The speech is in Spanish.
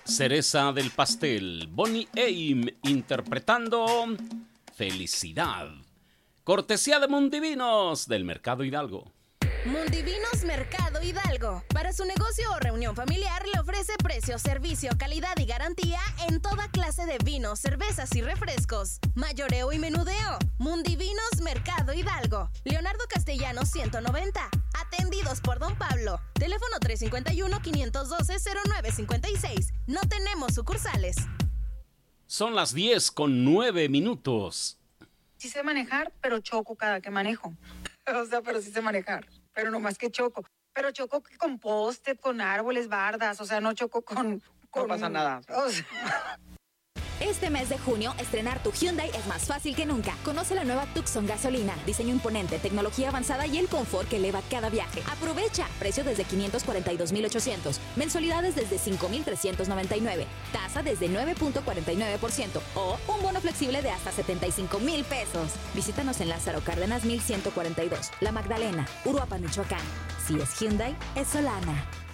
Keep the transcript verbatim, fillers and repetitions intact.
cereza del pastel, Bonnie Aim interpretando Felicidad. Cortesía de Mundivinos del Mercado Hidalgo. Mundivinos Mercado Hidalgo. Para su negocio o reunión familiar le ofrece precio, servicio, calidad y garantía en toda clase de vinos, cervezas y refrescos. Mayoreo y menudeo. Mundivinos Mercado Hidalgo. Leonardo Castellanos ciento noventa. Atendidos por Don Pablo. Teléfono tres cinco uno, cinco uno dos, cero nueve cinco seis. No tenemos sucursales. Son las diez con nueve minutos. Sí sé manejar, pero choco cada que manejo. O sea, pero sí sé manejar. Pero no más que choco. Pero choco con poste, con árboles, bardas. O sea, no choco con... con... No pasa nada. O sea... Este mes de junio, estrenar tu Hyundai es más fácil que nunca. Conoce la nueva Tucson gasolina, diseño imponente, tecnología avanzada y el confort que eleva cada viaje. Aprovecha, precio desde quinientos cuarenta y dos mil ochocientos, mensualidades desde cinco mil trescientos noventa y nueve, tasa desde nueve punto cuarenta y nueve por ciento o un bono flexible de hasta setenta y cinco mil pesos. Visítanos en Lázaro Cárdenas mil ciento cuarenta y dos, La Magdalena, Uruapan, Michoacán. Si es Hyundai, es Solana.